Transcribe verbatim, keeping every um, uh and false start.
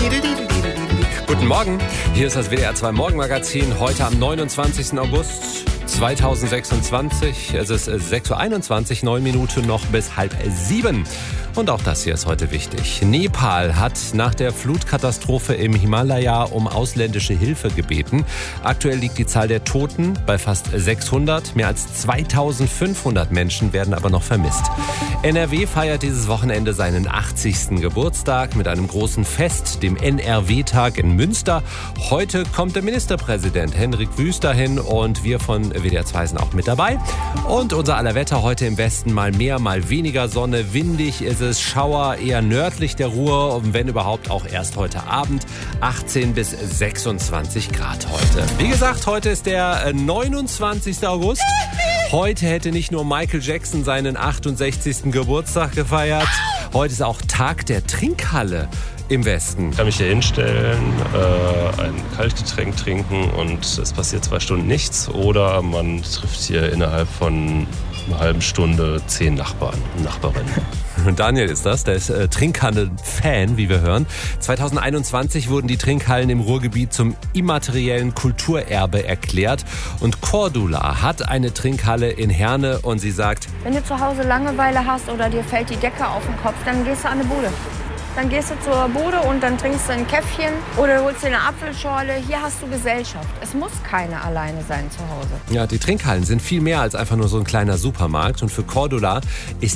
Guten Morgen, hier ist das W D R zwei Morgenmagazin, heute am neunundzwanzigsten August zweitausendsechsundzwanzig. Es ist sechs Uhr einundzwanzig, neun Minuten noch bis halb sieben. Und auch das hier ist heute wichtig. Nepal hat nach der Flutkatastrophe im Himalaya um ausländische Hilfe gebeten. Aktuell liegt die Zahl der Toten bei fast sechshundert. Mehr als zweitausendfünfhundert Menschen werden aber noch vermisst. N R W feiert dieses Wochenende seinen achtzigsten Geburtstag mit einem großen Fest, dem N R W-Tag in Münster. Heute kommt der Ministerpräsident Hendrik Wüst dahin und wir von W D R zwei sind auch mit dabei. Und unser aller Wetter heute im Westen mal mehr, mal weniger Sonne. Windig ist es, Schauer eher nördlich der Ruhr und wenn überhaupt auch erst heute Abend. achtzehn bis sechsundzwanzig Grad heute. Wie gesagt, heute ist der neunundzwanzigsten August. Heute hätte nicht nur Michael Jackson seinen achtundsechzigsten Geburtstag gefeiert. Heute ist auch Tag der Trinkhalle im Westen. Ich kann mich hier hinstellen, äh, ein Kaltgetränk trinken und es passiert zwei Stunden nichts. Oder man trifft hier innerhalb von einer halben Stunde zehn Nachbarn und Nachbarinnen. Daniel ist das, der ist äh, Trinkhallen-Fan, wie wir hören. zweitausendeinundzwanzig wurden die Trinkhallen im Ruhrgebiet zum immateriellen Kulturerbe erklärt. Und Cordula hat eine Trinkhalle in Herne und sie sagt: Wenn du zu Hause Langeweile hast oder dir fällt die Decke auf den Kopf, dann gehst du an eine Bude. Dann gehst du zur Bude und dann trinkst du ein Käffchen oder holst dir eine Apfelschorle. Hier hast du Gesellschaft. Es muss keiner alleine sein zu Hause. Ja, die Trinkhallen sind viel mehr als einfach nur so ein kleiner Supermarkt. Und für Cordula ist